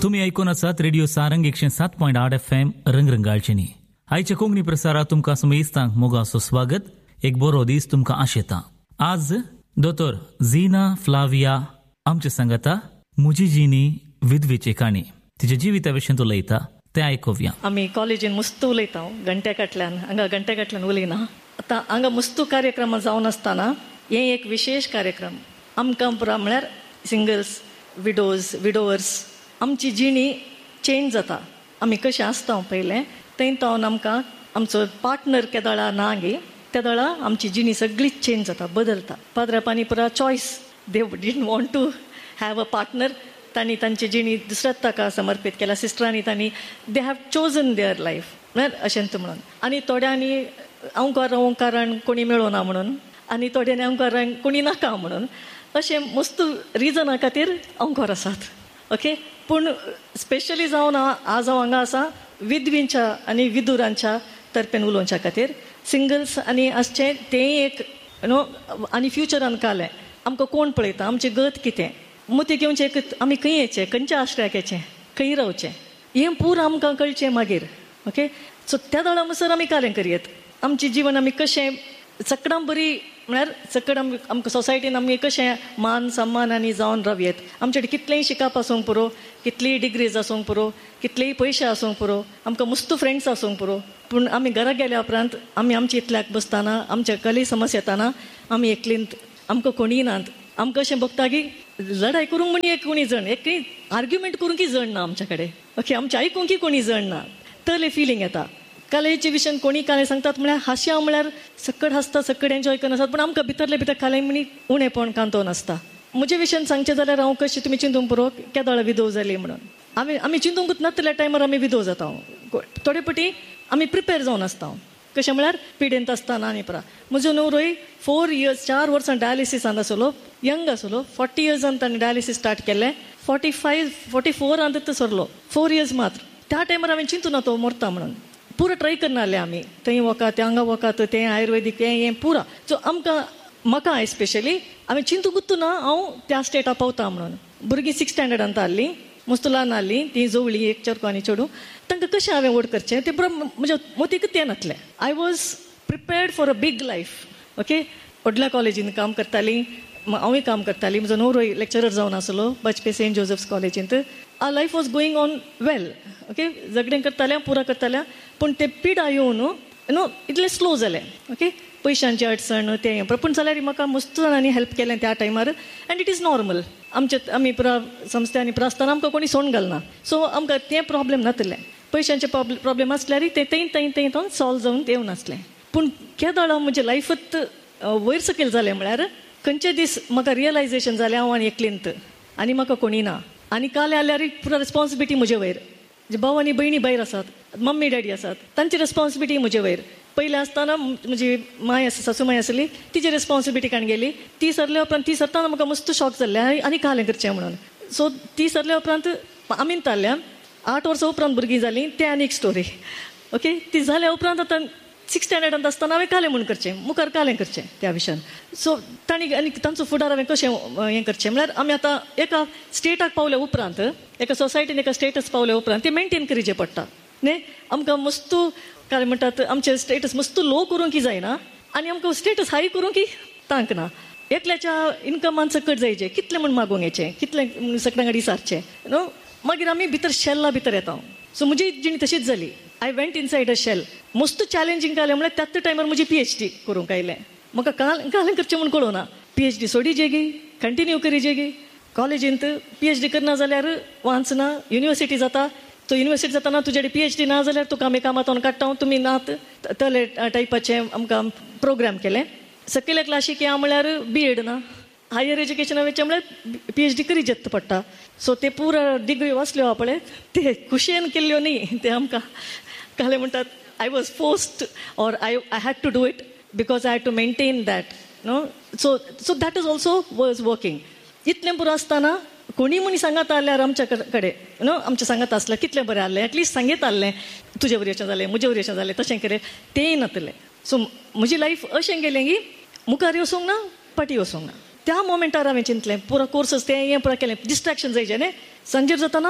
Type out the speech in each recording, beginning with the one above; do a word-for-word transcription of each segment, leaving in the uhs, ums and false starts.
तुम्ही ऐकून आसात रेडिओ सारंग एकशे सात पॉयंट आठ एफ एम रंगरंगाळचेनी. आयच्या कोंकणी प्रसारात तुमकां समेस्तांक मोगाचो स्वागत. एक बरो दीस तुमकां आशेता. आज दोतोर झीना फ्लाविया आमचे सांगता मुजी जिनी विधवेची काणी. तिच्या जिविता विशीं उलयता ते आयकुया. आमी कॉलेजीन मुस्त उलयता घंट्याकाटल्यान हांगा घंट्याकाटल्यान उलयना. आतां हांगा मुस्तू कार्यक्रम जावन आसतना हे एक विशेष कार्यक्रम आमकां पुरा म्हळ्यार सिंगल्स, विडोज, विडोवर्स आमची जिणी चेंज जाता. आमी कशें आसता पयलें थंय तावन आमकां आमचो पार्टनर केदळा ना गे तेदळा आमची जिणी सगळीच चेंज जाता, बदलता. पाद्रापांनी पुरा choice they didn't want to have a partner. तांणी तांची जिणी दुसऱ्याच ताका समर्पीत केल्या. सिस्टरांनी तांणी they have chosen there life म्हळ्यार अशेंत म्हणून. आनी थोड्यांनी हांव रावूं कारण कोणी मेळोना म्हणून, आनी थोड्यांनी हांव कारण कोणी नाका म्हणून. अशें मस्त रिजना खातीर हांव घर आसात. ओके, पूण स्पेशली जावन आज हांव हांगा आसा विधवींच्या आनी विधुरांच्या तर्फेन उलोवच्या खातीर. सिंगल्स आनी आसचें तेंय एक यू नो आनी फ्युचरान कालें आमकां कोण पळयता, आमचें गत कितें, मुती घेवचें, आमी खंय येचें, खंयच्या आश्रयाक येचें, खंय रावचें, हें पूर आमकां कळचें मागीर. ओके, सो त्या दळा म्हणसर आमी कालें करयत. आमचें जिवन आमी कशें चकडां बरी म्हळ्यार चकड आमी आमकां सोसायटीन आमी कशें मान सन्मान आनी जावन रावयत. आमचे कडेन कितलेंय शिकप आसूंक पुरो, कितलीय डिग्रीज आसूंक पुरो, कितलेय पयशे आसूंक पुरो, आमकां मस्त फ्रेंड्स आसूंक पुरो, पूण आमी घरा गेल्या उपरांत आमी आमच्या इतल्याक बसतना आमच्या कली समस्या येताना आमी एकलींत, आमकां कोणीय नात. आमकां अशें भोगता की लढाई करूंक म्हणी एक कोणी जण, एकय आर्ग्युमेंट करूंकय जण ना आमच्या कडेन. ओके, आमचें आयकूंकय कोणी जण ना. तले फिलींग येता. कलेचे विशयन कोणी कालें सांगतात म्हळ्यार हास्या म्हळ्यार सकड हासता, सकड एन्जॉय करनासतात, पूण आमकां भितरले भितर कालें म्हणी उणेपण कांतोवन आसता. म्हजे विशयन सांगचें जाल्यार हांव कशें तुमी चिंतूंक पुरो केदळ विधव जाली म्हणून. आमी आमी चिंतूंकूच नासतल्या टायमार आमी विधव जाता. थोडे पटी आमी प्रिपेर जावन आसता. कशें म्हळ्यार पिडेंत आसतना आनी पुरा. म्हजो न्हवरोय फोर इयर्स चार वर्सां डायलिसिसान आसलो, यंग आसलो. फोर्टी इयर्सान ताणें डायलिसीस स्टार्ट केलें. फोर्टी फायव फोर्टी फोरांत तो सरलो. फोर इयर्स मात्र. त्या टायमार हांवें चिंतून तो मरता म्हणून. पुरो ट्राय करनासले आमी. थंय वकात, हांगा वकात, तें आयुर्वेदीक हें हें पुरा. सो आमकां म्हाका एस्पेशली हांवें चिंतूंकूच ना हांव त्या स्टेटा पावता म्हणून. भुरगीं सिक्स स्टँडर्डांत आहलीं, मस्त ल्हान आहलीं, तीं जवळीं एक चेडको आनी चेडूं. तांकां कशें हांवें व्हड करचें तें पुरो म्हज्या मतीकूच तें नासलें. I was prepared for a big life. Okay, व्हडल्या कॉलेजीन काम करतालीं, हांवूय काम करतालीं. म्हजो न्हवरोय लेक्चरर जावन आसलो बाजपे सेंट जोसेफ्स कॉलेजींत. आ life was going on well. Okay, झगडें करतालें, पुरा करतालें, पूण तें पिडा येवन यू नो इतलें स्लो जालें. ओके, पयशांची अडचण तें हें पूण जाल्यार म्हाका मस्त जाणांनी हेल्प केलें त्या टायमार. End it is normal. आमचे आमी पुरा संस्थांनी पुरा आसतना आमकां कोणी सोंड घालना. सो आमकां तें प्रॉब्लेम नासलें. पयशांचे प्रॉब्लेम आसल्यार तें थंय थंय थंय थंय सॉल्व जावन येवन नासलें. पूण केदळ म्हजें लायफूच वयर सकयल जालें म्हळ्यार खंयचे दीस म्हाका रियलायजेशन जालें हांव आनी एकलींत आनी म्हाका कोणी ना. आनी काल जाल्यार पुरा रेस्पॉन्सिबिलिटी म्हजे वयर. भाव आनी भयणी भायर आसात, मम्मी डॅडी आसात, तांची रेस्पॉन्सिबिलिटी म्हजे वयर. पयलीं आसतना म्हजी माय आसा, सासू माय आसली, तिची रेस्पॉन्सिबिलिटी काण गेली. ती सरल्या उपरांत ती सरतना म्हाका मस्त शॉक जाल्लें आनी कालें करचें म्हणून. सो ती सरल्या उपरांत आमीन ताल्ल्या आठ वर्सां उपरांत भुरगीं जालीं, तें आनी एक स्टोरी. ओके, ती जाल्या उपरांत आतां सिक्स स्टँडर्डांत आसतना हांवें कालें म्हणून करचें, मुखार कालें करचें त्या विशयान. सो तांणी आनी तांचो फुडार हांवें कशें हें करचें म्हळ्यार आमी आतां एका स्टेटाक पावल्या उपरांत, एका सोसायटीन एका स्टेटस पावल्या उपरांत तें मेनटेन करचें पडटा न्ही. आमकां मस्त काय म्हणटात आमचें स्टेटस मस्त लो करूंकय जायना आनी आमकां स्टेटस हाय करूंकय तांक ना. एकल्याच्या इन्कमान सकट जायचें, कितलें म्हूण मागूंक येचें, कितलें सकडां गाडी सारचें न्हू. मागीर आमी भितर शेल्ला भितर येता. सो म्हजी जिणी तशीच जाली. I went inside a shell. मस्त चॅलेंजींग जालें म्हळ्यार त्याच टायमार म्हजी पी एच डी करूंक आयलें. म्हाका काल कालें करचें म्हूण कळोना. पी एच डी सोडीचे गी, कंटिन्यू करीचे गी. कॉलेजींत पी एच डी करना जाल्यार वाचना, युनिवर्सिटी जाता. तो युनिवर्सिटी जाताना तुजे पी एच डी ना जाल्यार तुका आमी कामांतून काडटा, तुमी नात. तले टायपाचें आमकां प्रोग्राम केलें. सकयल्या क्लासीक या म्हळ्यार बी एड ना. हायर एज्युकेशना वयचें म्हळ्यार पी एच डी करी जेत पडटा. सो ते पुरो डिग्री वाचल्यो हा पळय ते खुशयेन केल्ल्यो न्ही. ते आमकां कालें म्हणटात I was forced or I I had to do it because I had to maintain that no. So so that is also was working. इतलें पुरो आसतना कोणी म्हणी सांगात आल्यार आमच्या कडेन न्हू आमचें सांगात आसलें कितलें बरें आहलें, एटलिस्ट सांगीत आहलें तुजे वरेचें जालें, म्हजे वरेचें जालें, तशें कितें तेंय नासलें. सो म्हजी लायफ अशें गेलें की मुखार वचूंक ना, फाटीं वचूंक ना. त्या मोमेंटार हांवें चिंतलें पुरो कोर्सस तें हें पुरो केलें. डिस्ट्रॅक्शन जायचें न्ही. सांजेर जाताना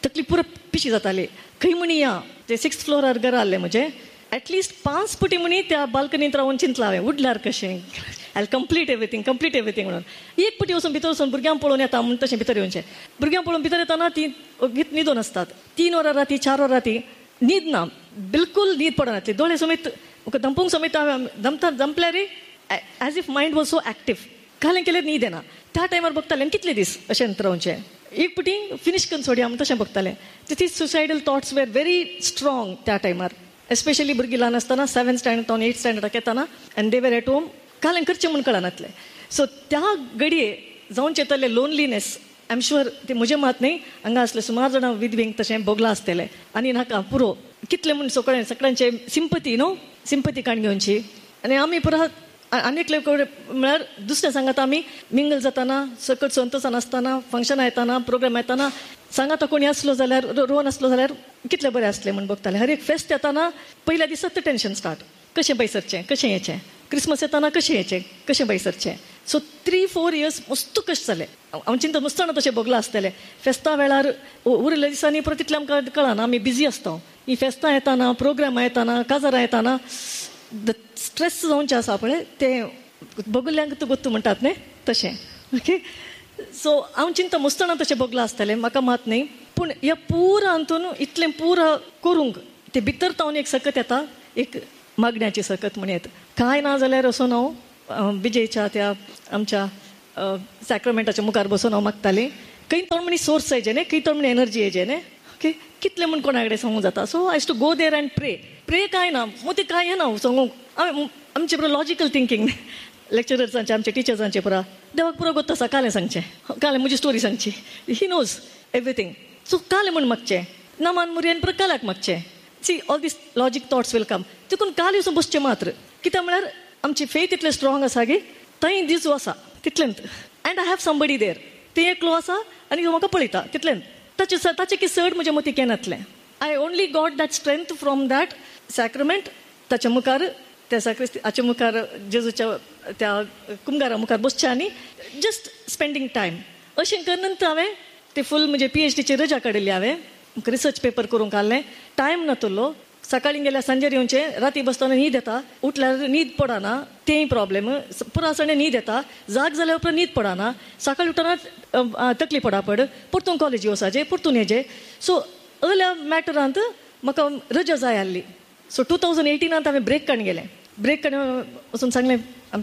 तकली पुरो पिशी जाताली. खंय म्हणी या ते सिक्स्थ फ्लोरार घर आहलें म्हजें. एटलिस्ट पांच पुटी म्हणी त्या बाल्कनींत रावन चिंतलां हांवें उडल्यार कशें I complete everything complete everything म्हणून. एक पुटी वचून भितर वचून भुरग्यांक पळोवन येता म्हणून तशें भितर येवचें. भुरग्यांक पळोवन भितर येताना ती न्हिदून आसतात. तीन वरां राती चार वरां राती न्हीद ना, बिलकूल न्हीद पडनातली. दोळे समेत दंपूंक समेत हांवें दमता दमल्यार age if mind was so active. घालें केल्यार न्हीद येना. त्या टायमार बघतालें कितले दीस अशें रावचें. एक पुटी फिनीश करून सोडया म्हणून तशें बघतालें. ती सुसायडल थॉट्स वेर व्हेरी स्ट्रॉंग त्या टायमार. एस्पेशली भुरगीं ल्हान आसतना सेवन स्टँडर्ड एट स्टँडर्डाक येताना and they were at home कालें करचें म्हूण कळनातलें. सो त्या घडये जावन चिंतलें लोनलीनेस. आय एम शुअर ते म्हजें मात न्ही, हांगा असले सुमार जाणां विधवेंक तशें भोगलां आसतलें. आनी नाका पुरो कितलें म्हूण सगळें सगळ्यांचे सिंपती न्हू सिंपती काण घेवची. आनी आमी पुरो आनीक म्हळ्यार दुसऱ्या सांगात आमी मिंगल जाताना सकट संतोशान आसतना फंक्शनां येताना प्रोग्राम येताना सांगाता कोणी आसलो जाल्यार रोवन आसलो जाल्यार कितलें बरें आसलें म्हूण बघतालें. हर एक फेस्त येताना पयल्या दिसात टेन्शन स्टार्ट. कशें बैसरचें कशें येचें. क्रिसमस येताना कशें येचें कशें बैसरचें. सो थ्री फोर इयर्स मस्त कशें जालें. हांव चिंता मस्ताना तशें भोगलां आसतलें. फेस्ता वेळार उरिल्ल्या दिसांनी परत तितलें आमकां कळना आमी बिजी आसता. ही फेस्तां येताना प्रोग्रामां येताना काजारां येताना द स्ट्रेस जावचें आसा पळय तें भोगल्यांक तूं गोत्तू म्हणटात न्ही तशें. ओके सो हांव चिंता मस्ताना तशें भोगलां आसतलें म्हाका मात न्ही. पूण ह्या पुरा हातून इतलें पुरा करूंक ते भितर तावन एक सकत येता एक मागण्याची सकत म्हण येता. कांय ना जाल्यार असो हांव विजयच्या त्या आमच्या सॅक्रमेंटाच्या मुखार बसून हांव मागतालें. खंय तोंड म्हणी सोर्स येजे न्ही खंय तोंड म्हणी एनर्जी येजे न्ही. ओके कितलें म्हूण कोणा कडेन सांगूंक जाता. So I to go there and प्रे. प्रे कांय ना मग ते कांय येना सांगूंक. हांवें आमचे पुरो लॉजिकल थिंकींग लेक्चरर्सांचे आमचे टिचर्सांचे पुरा देवाक पुरो गोत्ता आसा कालें सांगचें कालें म्हजी story सांगची. He knows everything. So कालें म्हूण मागचें ना मान मुरयेन पुरो काल्याक मागचें. See all these logic thoughts will कम. देखून काल वचून बसचें मात्र कित्याक म्हळ्यार आमची फेथ इतलें स्ट्रॉंग आसा की थंय दीस आसा तितलेंत. एंड आय हॅव समबडी देर. ते एकलो आसा आनी म्हाका पळयता तितलेंत. ताचे ताचे की चड म्हजे मती केन्नातलें. I only got that strength from that सॅक्रमेंट. ताच्या मुखार त्या सॅक्रिस्ताचे मुखार जेजूच्या त्या कुंभारा मुखार बसचें आनी जस्ट स्पेंडींग टायम. अशें कर नंतर हांवें ते फूल म्हणजे पी एच डीची रजा काडिल्ली. हांवें रिसर्च पेपर करूंक आहलें. टायम नातलो. सकाळीं गेल्यार सांजेर येवचें. राती बसतना न्हीद येता. उठल्यार न्हीद पडना तेंय प्रॉब्लेम. पुरा सणे न्हीद येता. जाग जाल्या उपरांत न्हीद पडना. सकाळीं उठना तकली पडापड. परतून कॉलेजी वसाचें परतून हेजें. सो अल्या मॅटरांत म्हाका रजा जाय आहली. सो टू थावजंड एटीनांत हांवें ब्रेक काडून गेलें. ब्रेक काडून वचून सांगलें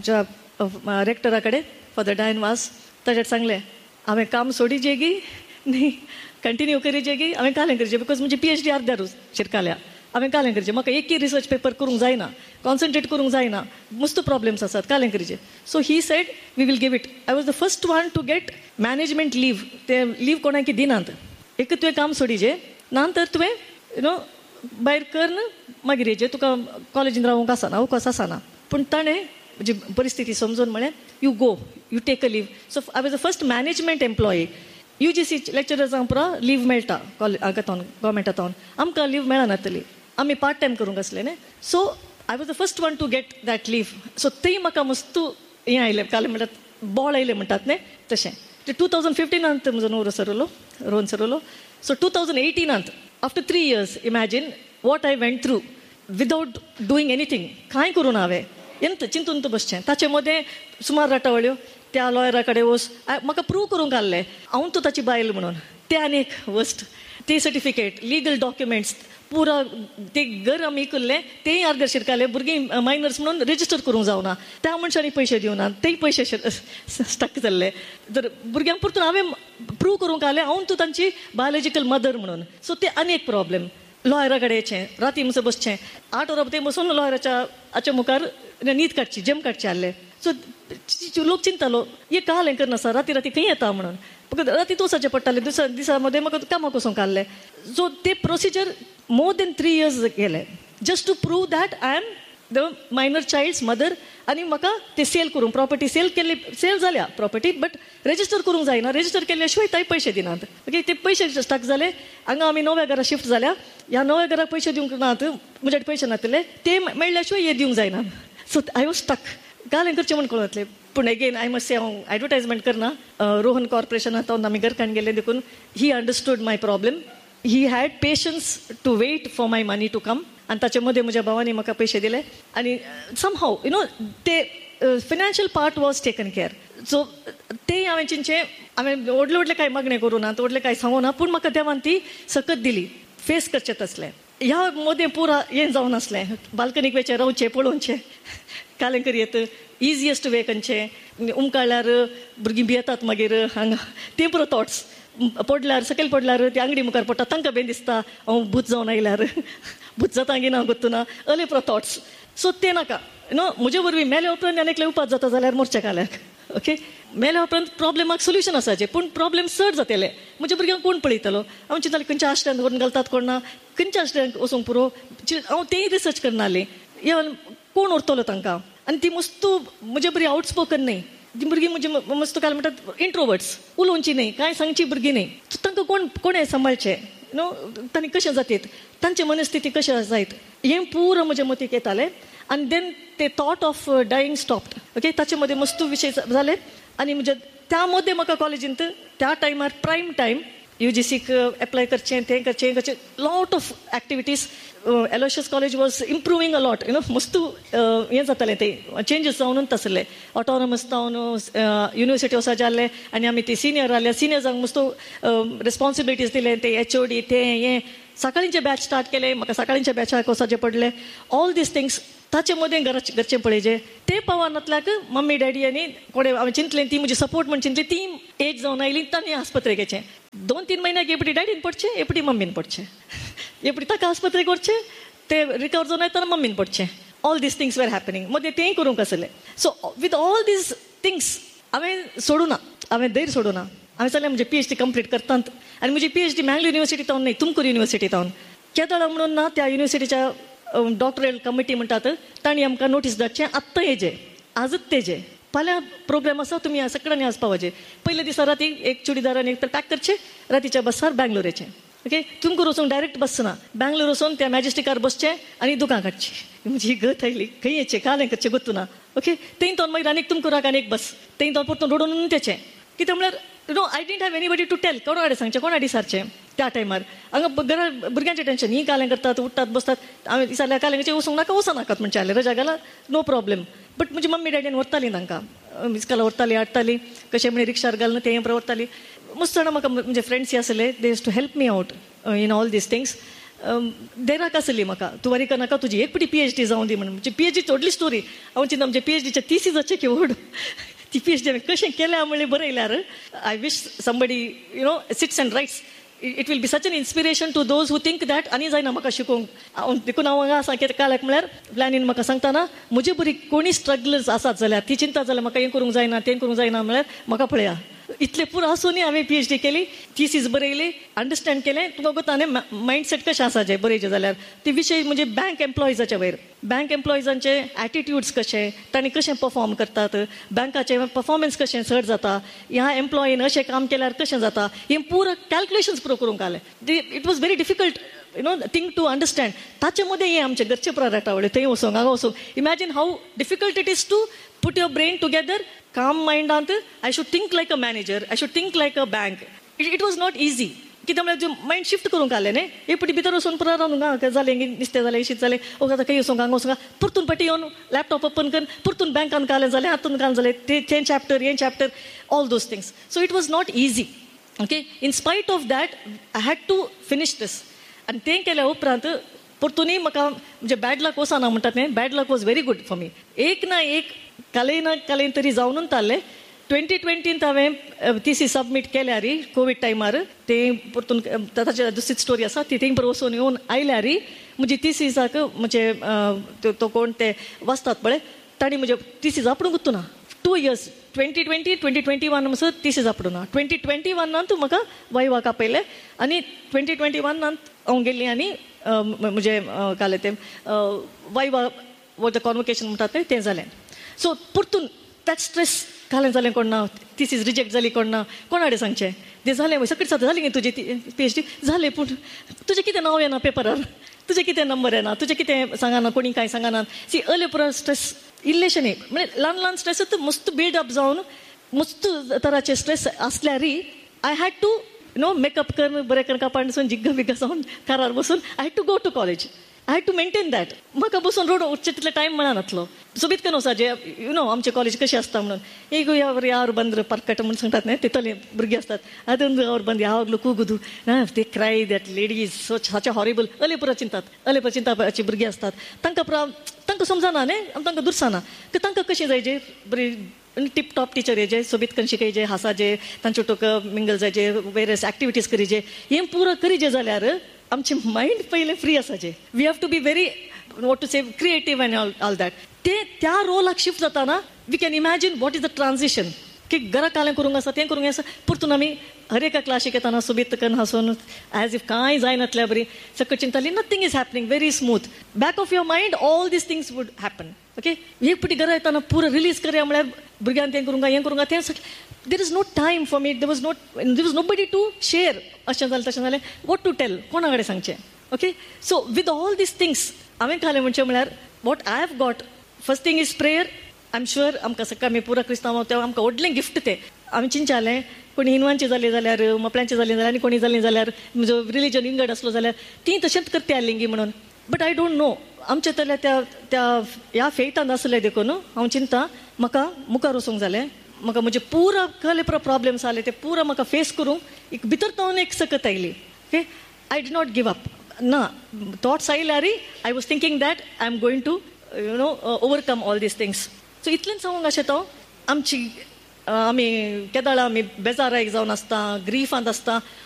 आमच्या रेक्टरा कडेन फादर डायन वास. ताचेर सांगलें हांवें काम सोडी जेगी न्ही कंटिन्यू करी जेगी हांवें कालें करचें. बिकॉज म्हजी पी एच डी अर्द्यार शिरकाल्या. हांवें कालें करचें. म्हाका एकय रिसर्च पेपर करूंक जायना. कॉन्सन्ट्रेट करूंक जायना. मस्त प्रॉब्लेम्स आसात. कालें करचें. So he said we will give it. I was the first one to get management leave. ते लीव कोणाक दिनात. एक तुवें काम सोडीचें नंतर तुवें यु नो भायर कर मागीर हेजें तुका कॉलेजीन रावूंक आसना अवकाश आसना. पूण ताणें म्हजी परिस्थिती समजून म्हळें you go you take a leave. So I was the first management employee. You G C लेक्चरर्सांक पुरो लीव मेळटा कॉलेज हांगातावन गोवमेंटातावन. आमकां लीव मेळनातली. आमी पार्ट टायम करूंक आसलें न्ही. So I was the first one to get that leave. So तें म्हाका मस्त हें आयलें कालें म्हणटात बॉल आयलें म्हणटात न्ही तशें. ते टू थावजंड फिफ्टिनांत म्हजो न्हवरो सरलो रोहन सरलो. So two thousand एटीनांत after three years imagine what I went through without doing anything. कांय करून हांवें ಎಂತ ಚಿಂತುಂತ ಬಸ್ಚें. ताचे मदें सुमार राटावळ्यो त्या लॉयरा कडेन वच म्हाका प्रूव करूंक आहलें हांव तूं ताची बायल म्हणून. ते आनी एक वस्ट. ते सर्टिफिकेट लीगल डॉक्युमेंट्स पुरा ते घर आमी इकल्लें तेंय अर्देर शिरकालें. भुरगीं मायनर्स म्हणून रेजिस्टर करूंक जावना. त्या मनशांनी पयशे दिवना. तेय पयशे स्टक जाल्ले. तर भुरग्यांक परतून हांवें प्रूव करूंक आहलें हांव तूं तांची बायोलॉजिकल मदर म्हणून. सो ते आनी एक प्रॉब्लेम. लॉयरा कडेन येचें राती म्हणसर बसचें. आठ वरां थंय बसून लॉयराच्या हाच्या मुखार न्हीद काडची जेम काडचें आहलें. सो लोक चिंतालो हे कालें करनासा राती राती खंय येता म्हणून. म्हाका राती तोसाचें पडटालें. दुसऱ्या दिसा मदें म्हाका कामाक वचूंक आहलें. सो ते procedure more than three years गेले just to prove that I am the minor चायल्ड्स mother. आनी म्हाका ते सेल करूंक प्रॉपर्टी सेल केल्ली सेल जाल्या प्रॉपर्टी बट रेजिस्टर करूंक जायना. रेजिस्टर केल्ल्या शिवाय ताय पयशे दिनात. ओके ते पयशे स्टक जाले. हांगा आमी नव्या घरा शिफ्ट जाल्या. ह्या नव्या घराक पयशे दिवंक नात. म्हजे पयशे नातले ते मेळ्ळ्या शिवाय हे दिवंक जायना. So I was stuck. कालें करचें म्हूण कळतलें. पूण अगेन आय मस्ट से हांव एडवर्टायजमेंट करना. रोहन कॉर्पोरेशनांत आमी घर काडून गेले देखून he understood my problem. He had patience to weight for my money to come. आनी ताचे मदें म्हज्या भावानी म्हाका पयशे दिले आनी समहाव यू नो ते financial part was taken care. So ते हांवें चिंतचें, हांवें व्हडले व्हडले कांय मागणे करूं ना, व्हडले कांय सांगूं ना, पूण म्हाका देवान ती सकत दिली. फेस करचें तसलें. ह्या मदें पुरा हें जावन आसलें, बाल्कनीक वेचें रावचें पळोवचें, कालें करियेत, इजियस्ट वे खंयचें, उमकाळ्यार भुरगीं भियेतात मागीर हांगा, ते पुरो थॉट्स. पडल्यार सकयल पडल्यार ती आंगडी मुखार पडटा, तांकां बेन दिसता हांव भूत जावन आयल्यार, भूत जाता की ना गोत्तू ना, अले पुरो थॉट्स. सो ते नाका नो. म्हजे वरवीं मेल्या उपरांत आनी एकले उपास जाता जाल्यार मोरचें काल्याक. ओके, मेल्या उपरांत प्रॉब्लेमाक सोल्युशन आसाचें, पूण प्रॉब्लेम चड जातले. म्हज्या भुरग्यांक कोण पळयतलो? हांव चिंततालें खंयच्या आश्रयांत व्हरून घालतात कोण ना, खंयच्या आश्रयांत वचूंक पुरो. हांव तेंय रिसर्च करनासलें, कोण उरतलो तांकां. आनी ती मस्तू म्हजे बरी आउटस्पोकन न्ही, ती भुरगीं म्हणजे मस्त काय म्हणटात इंट्रोवर्ट्स, उलोवची न्ही, कांय सांगची भुरगीं न्ही. तांकां कोण कोणें सांबाळचें नो, तांणी कशें जातीत, तांची मनस्थिती कशें जायत, हें पुरो म्हज्या मतीक येतालें. आनी देन ते thought of dying stopped. Okay, ताचे मदें मस्तू विशय जाले. आनी म्हणजे त्या मदें म्हाका कॉलेजींत त्या टायमार prime time you G sick apply करचें, तें करचें, हें करचें, lot of activities. Aloysius college was इम्प्रुवींग a lot, you know, मस्तू हें जातालें, तें चेंजीस जावनूच आसले. ऑटोनॉमस जावन युनिवर्सिटी वसा जाल्ले आनी आमी ती सिनियर जाल्ले. सिनियर्सांक मस्तू रिस्पॉन्सिबिलिटीज दिले, ते एच ओ डी, तें हें. सकाळींचे बॅच स्टार्ट केले, म्हाका सकाळींच्या बॅचाक वसाचें पडलें. ऑल दीस थिंग्स ताचे मदें घराचें घरचें पळयचें. ते पावनातल्याक मम्मी डॅडी आनी कोणें हांवें चिंतलें, ती म्हजी सपोर्ट म्हण चिंतली, ती एज जावन आयली, तांणी आस्पत्रेक गेचें. दोन तीन म्हयन्याक एपटी डॅडीन पडचें, एपटी मम्मीन पडचें, एपटी ताका आस्पत्रेक व्हरचें, ते रिकवर जावन येतना मम्मीन पडचें. All these things where happening. मदें तेंय करूंक आसलें. So with all these things हांवें सोडूं ना, हांवें धैर्य सोडूं ना. हांवें सांगलें म्हजें पी एच डी कंप्लीट करतात. आनी म्हजी P H D Mangalore university तावन न्ही, तुमकूर युनिवर्सिटी तावन. केदळ म्हणून ना, त्या युनिवर्सिटीच्या डॉक्टरेल कमिटी म्हणटात, तांणी आमकां नोटीस धाडचें, आत्तां येजें, आजच तेजें, फाल्यां प्रोग्राम आसा, तुमी सकाळीं आज पावचें. पयले दिसा राती एक चुडीदार आनी एक पॅक करचें, रातीच्या बसार बँगलोरेचें. ओके, तुमकां वचून डायरेक्ट बस ना, बँगलोर वचून त्या मॅजेस्टिकार बसचें आनी दुकान काडची. म्हजी गत आयली, खंय येचें, कालें करचें गोत्तू ना. ओके, तें तो मागीर आनीक तुमकां आनी एक बस, तें तो परतून रोडून तेचें. कितें म्हळ्यार you know, I didn't have anybody to tail, कोणा कडेन सांगचें, कोणा विचारचें. त्या टायमार हांगा घरा भुरग्यांचें टेन्शन, ही कालें करतात, उठतात बसतात. हांवें विचारल्यार कालेंचें वचूंक नाका, वचूं नाकात म्हणचें जालें, रजा घाला, नो प्रॉब्लेम. बट म्हजी मम्मी डॅडीन व्हरतालीं तांकां, इस्काला व्हरतालीं, हाडटालीं, कशें म्हणे रिक्षार घालून तें व्हरतालीं. मस्त जाणां म्हाका म्हणजे फ्रेंड्स आसले, they used to help me out in all these things. देराक आसली म्हाका, तूं वरी नाका, तुजी एकपटी पी एच डी जावं दी म्हणून. म्हणजे पी एच डी व्हडली स्टोरी. हांव चिंता म्हणजे पी एच डीच्या तिसीजाचें की व्हड, ती पी एच डी हांवें कशें केलें म्हणलें बरयल्यार. I wish somebody you know seats and rights. It will B such an inspiration to those who think that आनी जायना म्हाका शिकोवंक. हांव देखून हांव हांगा आसा कितें काल्याक म्हळ्यार प्लॅनीन म्हाका सांगतना, म्हजे बरी कोणी स्ट्रगल्स आसात जाल्यार ती चिंता जाल्यार म्हाका हें करूंक जायना, तें करूंक जायना म्हळ्यार म्हाका पळया. इतलें पुरो आसूनय हांवें पी एच डी केली, थिसीस बरयली, अंडरस्टँड केलें. तुका कोता न्ही मायंडसेट कशें आसाचें बरयचें जाल्यार. ते विशय म्हणजे बँक एम्प्लॉयजाच्या वयर, बँक एम्प्लॉयजांचे एटिट्यूड्स कशे, तांणी कशें परफॉर्म करतात, बँकाचें परफॉर्मन्स कशें चड जाता, ह्या एम्प्लॉयीन अशें काम केल्यार कशें जाता, हें पुरो कॅल्क्युलेशन्स पुरो करूंक आलें. It was very difficult you know thing to understand. ताचे मदें हें आमचे घरचे पुरा रेटावळे, थंय वचोंक हांगा वचोंक. Imagine how difficult it is to put your brain together, calm mind ant, I should think like a manager, I should think like a bank. It, it was not easy. कित्याक म्हळ्यार मायंड शिफ्ट करूंक आलें न्ही. एपटी भितर वचून पुरा रावूंक हांगा जालें, नुस्तें जालें, शीत जालें, ओके आतां खंय वचोंक हांगा वचोंक, परतून पाटी येवन लॅपटॉप ओपन करून परतून बँकान घालें जालें, हातून घालून जालें, तें चॅप्टर हें chapter, all those things. So it was not easy. Okay, in स्पायट of that I had to finish दीस. आनी तें केल्या उपरांत परतूनय म्हाका म्हणजे बॅड लक वचना म्हणटात न्ही, bad luck was very good for me. एक ना एक कालें ना कालें तरी जावनूच ताल्लें. ट्वेंटी ट्वेंटींत हांवें तिसी सबमीट केल्यार कोवीड टायमार, तें परतून ताची दुसरी स्टोरी आसा, ती थंय बरोबर वचून येवन आयल्यार म्हजी तिसीसाक म्हणजे तो कोण ते वाचतात पळय, तांणी म्हजे तिसीस आपणूक गुत्तू two years twenty twenty twenty twenty one म्हणसर तिसीस आपणू ना. ट्वेंटी ट्वेंटी वनांत म्हाका वायवाक आपयलें आनी ट्वेंटी ट्वेंटी वनांत हांव गेल्लीं आनी म्हणजे काले तें वायवा व द कॉन्वोकेशन म्हणटात तें तें जालें. सो परतून दॅट स्ट्रेस घालें जालें कोण ना, तिसीस रिजेक्ट जाली कोण ना, कोणा कडेन सांगचें. तें जालें सकट जाता जाली न्ही तुजी पी एच डी जालें, पूण तुजें कितें नांव येना पेपरार, तुजें कितें नंबर येना, तुजें कितें सांगना, कोणी कांय सांगना. सी अले पुरो स्ट्रेस इल्लेशें न्ही, म्हणजे ल्हान ल्हान स्ट्रेस मस्त बिल्ड अप जावन मस्त तराचे stress आसल्यारय I had to you know makeup करून बरें करून कापाडसून जिग्गा बिग्गा जावन कारार बसून I had to go to college. I had to maintain that. म्हाका बसून रोड वचचे तितले टायम मेळनासलो. सोबीत करून वचा जे यु नो आमचे कॉलेज कशें आसता म्हणून ಈಗ ಯಾರು ಯಾರು ಬಂದ್ರು ಪರ್ಕಟ म्हणून सांगतात न्ही तितले भुरगे असतात ಅದೊಂದು ಅವ್ರು ಬಂದು ಯಾವಾಗಲೂ ಕೂಗುದು they CRY that ladies so such a horrible अले पुरा चिंतात अले पुरा चिंताची भुरगीं असतात. तांकां प्रा तांकां समजना न्ही तांकां दुरसाना की तांकां कशें जाय जे बरी टिप टॉप टिचर हेजे सोबीत करून शिकयचे हासाचे तांचे टोक मिंगल जायचे वेरियस एक्टिविटीज करीचे हें पुरो करीचे जाल्यार आमचे मायंड पयलें free आसाचे. We have to be very what to say creative end all all that. ते त्या रोलाक शिफ्ट जाताना we can imagine what is the transition की घरा कालें करूंक आसा तें करूंक आसा परतून आमी हर एका क्लासीक येताना सोबीत करून हांसून एज इफ कांय जायनातल्या बरी सकयल चिंताली nothing is happening very smooth. Back of your mind all these things wood happen. Okay एक पटी घरा येताना पुरो रिलीज करया म्हळ्यार भुरग्यांक तें करूंक हें करूंक तें there is no time for me. There was not there was no Badi to share. अशें जालें तशें जालें वॉट टू टेल कोणा कडेन सांगचें. Okay so with all these things हांवें खालें म्हणचें म्हळ्यार what I have got first thing is prayer. I am sure आमकां सकाळ आमी पुरो क्रिस्तांव तें आमकां व्हडलें गिफ्ट तें. आमी चिंचालें कोणी हिंदवांचें जालें जाल्यार मोपळ्यांचें जालें जाल्यार आनी कोणी जालें जाल्यार म्हजो रिलीजन विंगड आसलो जाल्यार ती तशेंच करते आलिंगी म्हणून. बट आय डोंट नो आमचे तल्या त्या त्या ह्या फेटान आसले देखून हांव चिंता म्हाका मुखार वचूंक जालें. म्हाका म्हजे पुरो कसले पुरो प्रॉब्लेम्स आसले ते पुरो म्हाका फेस करूंक एक भितर तावन एक सकत oily. Okay I did not give up. ना thoughts आयल्यारी I was thinking that I am going to you know overcome all these things. So इतलें सांगूंक अशें तो आमची आमी केदाळा आमी बेजाराक जावन आसता ग्रीफांत आसता